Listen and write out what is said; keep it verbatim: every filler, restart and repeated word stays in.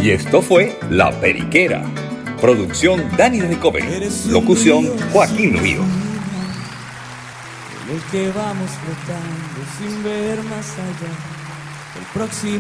Y esto fue La Periquera. Producción Dani Recobe. Locución Joaquín Río. En el que vamos flotando sin ver más allá. El próximo